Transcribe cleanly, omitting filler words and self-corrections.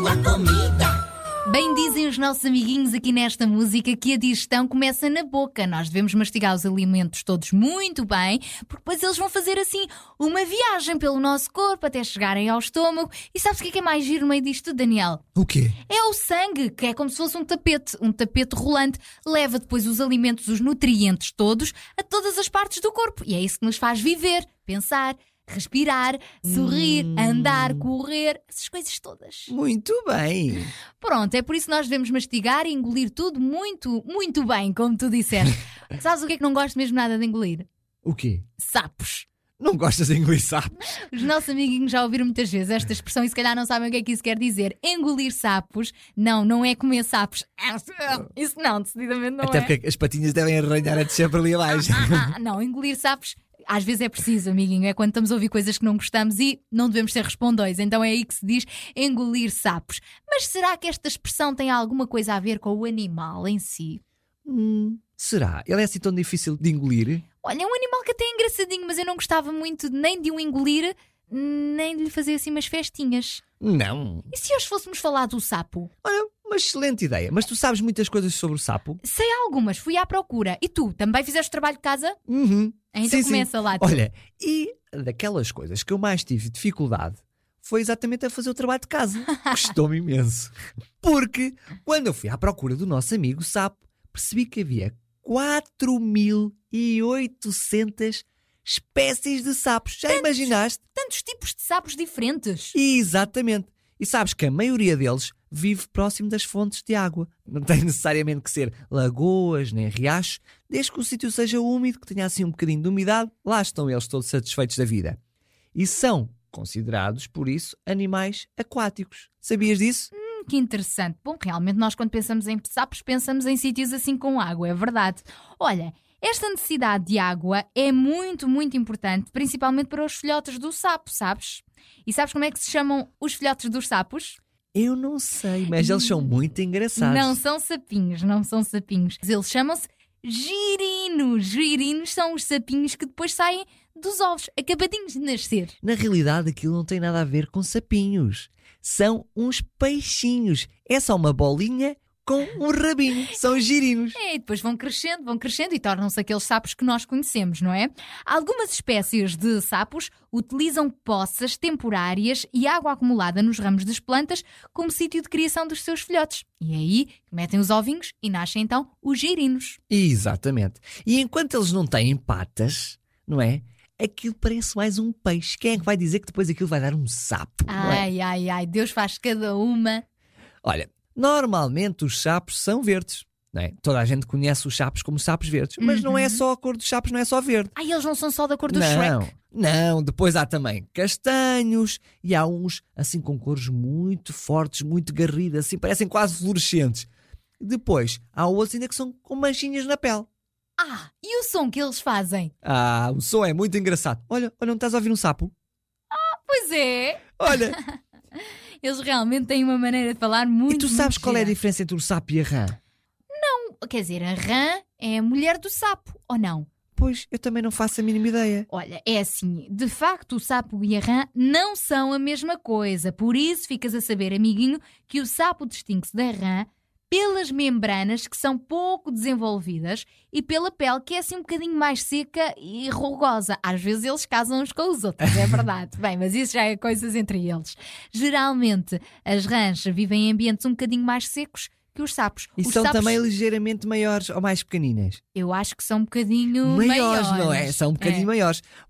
tua comida. Bem dizem os nossos amiguinhos aqui nesta música que a digestão começa na boca. Nós devemos mastigar os alimentos todos muito bem, porque depois eles vão fazer assim uma viagem pelo nosso corpo até chegarem ao estômago. E sabes o que é mais giro no meio disto tudo, Daniel? O quê? É o sangue, que é como se fosse um tapete rolante. Leva depois os alimentos, os nutrientes todos, a todas as partes do corpo. E é isso que nos faz viver, pensar, respirar, sorrir, andar, correr, essas coisas todas. Muito bem. Pronto, é por isso que nós devemos mastigar e engolir tudo muito, muito bem, como tu disseste. Sabes o que é que não gosto mesmo nada de engolir? O quê? Sapos. Não gostas de engolir sapos? Os nossos amiguinhos já ouviram muitas vezes esta expressão e se calhar não sabem o que é que isso quer dizer. Engolir sapos, não é comer sapos. Isso não, decididamente não Até é. porque as patinhas devem arranhar a descer por ali abaixo. Não, engolir sapos às vezes é preciso, amiguinho. É quando estamos a ouvir coisas que não gostamos e não devemos ser respondões. Então é aí que se diz engolir sapos. Mas será que esta expressão tem alguma coisa a ver com o animal em si? Será? Ele é assim tão difícil de engolir? Olha, é um animal que até é engraçadinho, mas eu não gostava muito nem de o engolir, nem de lhe fazer assim umas festinhas. Não. E se hoje fôssemos falar do sapo? Olha, uma excelente ideia. Mas tu sabes muitas coisas sobre o sapo? Sei algumas, fui à procura. E tu, também fizeste o trabalho de casa? Uhum. Então Sim, começa sim. lá. Tu. Olha, e daquelas coisas que eu mais tive dificuldade foi exatamente a fazer o trabalho de casa. Custou-me imenso. Porque quando eu fui à procura do nosso amigo sapo, percebi que havia 4.800 espécies de sapos. Já imaginaste? Tantos tipos de sapos diferentes. Exatamente. E sabes que a maioria deles vive próximo das fontes de água. Não tem necessariamente que ser lagoas nem riachos, desde que o sítio seja úmido, que tenha assim um bocadinho de umidade, lá estão eles todos satisfeitos da vida. E são considerados, por isso, animais aquáticos. Sabias disso? Que interessante. Bom, realmente nós quando pensamos em sapos pensamos em sítios assim com água, é verdade. Olha, esta necessidade de água é muito, muito importante, principalmente para os filhotes do sapo, sabes? E sabes como é que se chamam os filhotes dos sapos? Eu não sei, mas eles são muito engraçados. Não são sapinhos, não são sapinhos. Eles chamam-se girinos. Girinos são os sapinhos que depois saem dos ovos, acabadinhos de nascer. Na realidade, aquilo não tem nada a ver com sapinhos. São uns peixinhos. É só uma bolinha com um rabinho. São girinos. E depois vão crescendo e tornam-se aqueles sapos que nós conhecemos, não é? Algumas espécies de sapos utilizam poças temporárias e água acumulada nos ramos das plantas como sítio de criação dos seus filhotes. E é aí metem os ovinhos e nascem então os girinos. Exatamente. E enquanto eles não têm patas, não é? Aquilo parece mais um peixe. Quem é que vai dizer que depois aquilo vai dar um sapo? Não é? Ai, Deus faz cada uma. Olha, normalmente os sapos são verdes. Não é? Toda a gente conhece os sapos como sapos verdes. Mas não é só a cor dos sapos, não é só verde. Eles não são só da cor do Shrek. Não, depois há também castanhos e há uns assim com cores muito fortes, muito garridas, assim parecem quase fluorescentes. Depois há outros ainda que são com manchinhas na pele. E o som que eles fazem? O som é muito engraçado. Olha, não estás a ouvir um sapo? Pois é. Olha, Eles realmente têm uma maneira de falar muito. e tu sabes muito qual é a gira. diferença entre o sapo e a rã? Quer dizer, a rã é a mulher do sapo, ou não? Pois, eu também não faço a mínima ideia. Olha, é assim, de facto o sapo e a rã não são a mesma coisa. Por isso ficas a saber, amiguinho, que o sapo distingue-se da rã pelas membranas que são pouco desenvolvidas e pela pele que é assim um bocadinho mais seca e rugosa. Às vezes eles casam uns com os outros, é verdade. Bem, mas isso já é coisas entre eles. Geralmente as rãs vivem em ambientes um bocadinho mais secos que os sapos. E Os são sapos, também ligeiramente maiores ou mais pequeninas? eu acho que são um bocadinho Maiores, não é? São um bocadinho maiores.